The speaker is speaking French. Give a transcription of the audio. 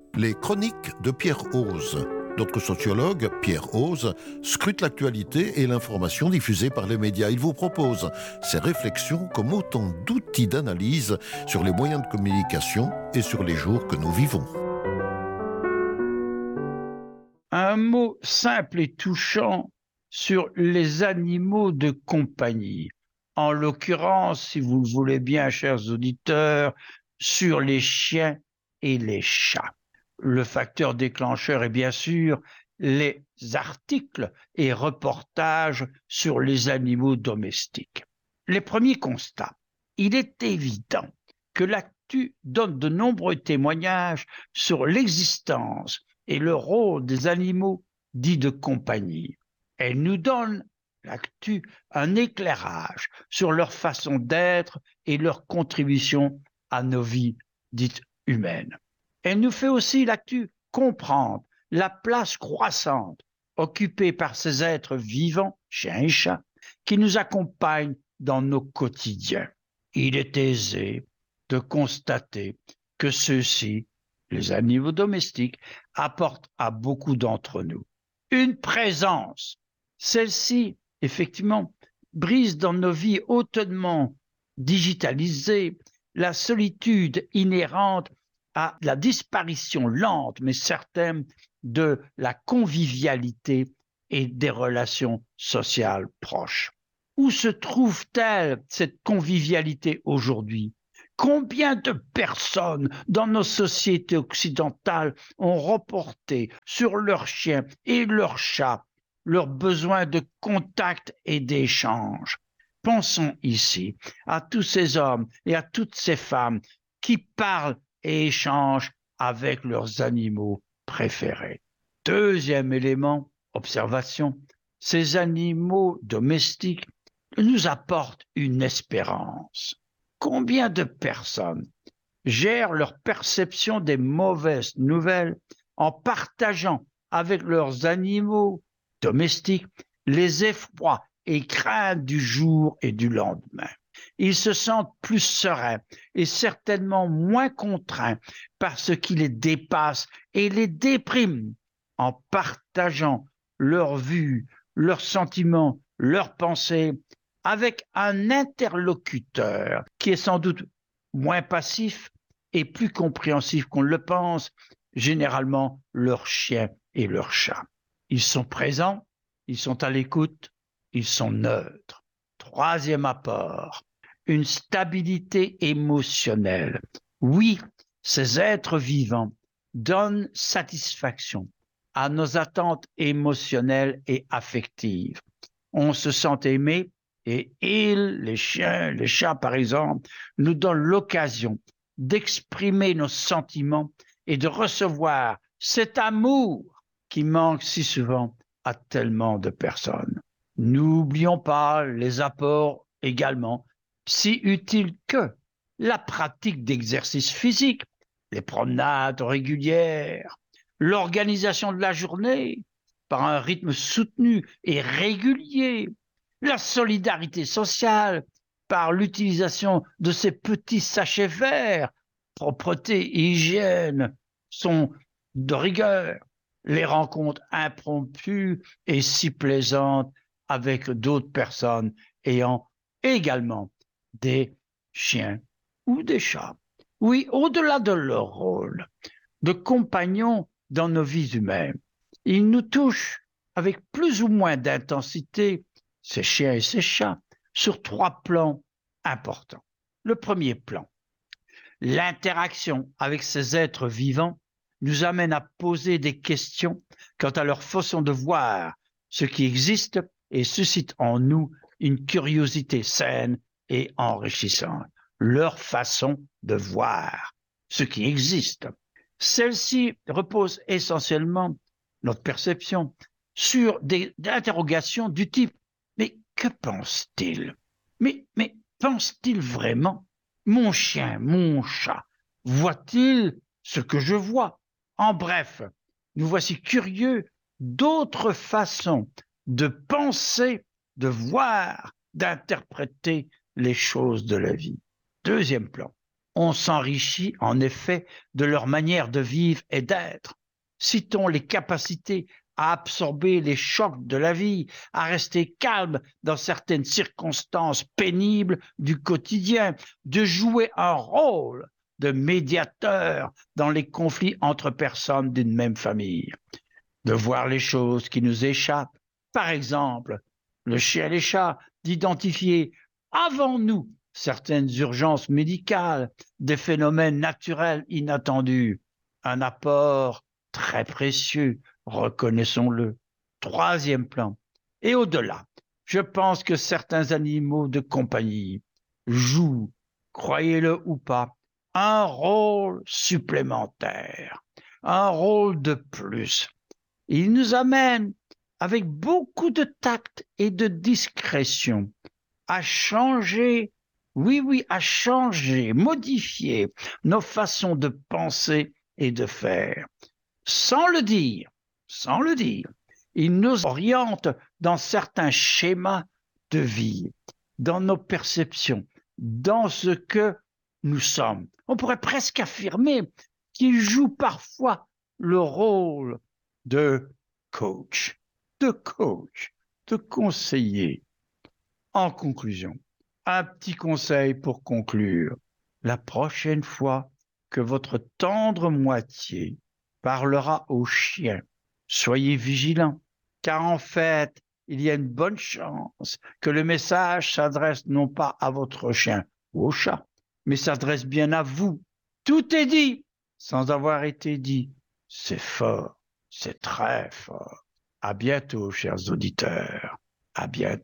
Les chroniques de Pierre Hoze. Notre sociologue, Pierre Hoze, scrute l'actualité et l'information diffusée par les médias. Il vous propose ses réflexions comme autant d'outils d'analyse sur les moyens de communication et sur les jours que nous vivons. Un mot simple et touchant sur les animaux de compagnie. En l'occurrence, si vous le voulez bien, chers auditeurs, sur les chiens et les chats. Le facteur déclencheur est bien sûr les articles et reportages sur les animaux domestiques. Les premiers constats. Il est évident que l'actu donne de nombreux témoignages sur l'existence et le rôle des animaux dits de compagnie. Elle nous donne, l'actu, un éclairage sur leur façon d'être et leur contribution à nos vies dites humaines. Elle nous fait aussi, l'actu, comprendre la place croissante occupée par ces êtres vivants, chiens et chats, qui nous accompagnent dans nos quotidiens. Il est aisé de constater que ceux-ci, les animaux domestiques, apportent à beaucoup d'entre nous une présence. Celle-ci, effectivement, brise dans nos vies hautement digitalisées la solitude inhérente à la disparition lente mais certaine de la convivialité et des relations sociales proches. Où se trouve-t-elle cette convivialité aujourd'hui ? Combien de personnes dans nos sociétés occidentales ont reporté sur leurs chiens et leurs chats leur besoin de contact et d'échange? Pensons ici à tous ces hommes et à toutes ces femmes qui parlent et échangent avec leurs animaux préférés. Deuxième élément, observation, ces animaux domestiques nous apportent une espérance. Combien de personnes gèrent leur perception des mauvaises nouvelles en partageant avec leurs animaux domestiques les effrois et craintes du jour et du lendemain? Ils se sentent plus sereins et certainement moins contraints par ce qui les dépasse et les déprime en partageant leurs vues, leurs sentiments, leurs pensées avec un interlocuteur qui est sans doute moins passif et plus compréhensif qu'on le pense, généralement leurs chiens et leurs chats. Ils sont présents, ils sont à l'écoute, ils sont neutres. Troisième apport, une stabilité émotionnelle. Oui, ces êtres vivants donnent satisfaction à nos attentes émotionnelles et affectives. On se sent aimé et ils, les chiens, les chats par exemple, nous donnent l'occasion d'exprimer nos sentiments et de recevoir cet amour qui manque si souvent à tellement de personnes. N'oublions pas les apports également si utiles que la pratique d'exercice physique, les promenades régulières, l'organisation de la journée par un rythme soutenu et régulier, la solidarité sociale par l'utilisation de ces petits sachets verts, propreté et hygiène sont de rigueur, les rencontres impromptues et si plaisantes avec d'autres personnes ayant également des chiens ou des chats. Oui, au-delà de leur rôle de compagnons dans nos vies humaines, ils nous touchent avec plus ou moins d'intensité, ces chiens et ces chats, sur trois plans importants. Le premier plan, l'interaction avec ces êtres vivants nous amène à poser des questions quant à leur façon de voir ce qui existe et suscite en nous une curiosité saine et enrichissante. Leur façon de voir ce qui existe. Celle-ci repose essentiellement, notre perception, sur des interrogations du type « Mais que pense-t-il ? Mais pense-t-il vraiment ? Mon chien, mon chat, voit-il ce que je vois ? » En bref, nous voici curieux d'autres façons de penser, de voir, d'interpréter les choses de la vie. Deuxième plan, On s'enrichit en effet de leur manière de vivre et d'être. Citons les capacités à absorber les chocs de la vie, à rester calme dans certaines circonstances pénibles du quotidien, de jouer un rôle de médiateur dans les conflits entre personnes d'une même famille, de voir les choses qui nous échappent, par exemple, le chien et les chats, d'identifier avant nous certaines urgences médicales, des phénomènes naturels inattendus, un apport très précieux, reconnaissons-le. Troisième plan. Et au-delà, je pense que certains animaux de compagnie jouent, croyez-le ou pas, un rôle supplémentaire, un rôle de plus. Ils nous amènent, avec beaucoup de tact et de discrétion, à changer, oui, oui, à changer, modifier nos façons de penser et de faire. Sans le dire, sans le dire, ils nous orientent dans certains schémas de vie, dans nos perceptions, dans ce que nous sommes. On pourrait presque affirmer qu'ils jouent parfois le rôle de coach, de conseiller. En conclusion, un petit conseil pour conclure. La prochaine fois que votre tendre moitié parlera au chien, soyez vigilants, car en fait, il y a une bonne chance que le message s'adresse non pas à votre chien ou au chat, mais s'adresse bien à vous. Tout est dit sans avoir été dit. C'est fort, c'est très fort. À bientôt, chers auditeurs. À bientôt.